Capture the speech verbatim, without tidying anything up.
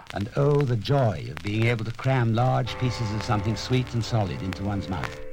And oh, the joy of being able to cram large pieces of something sweet and solid into one's mouth.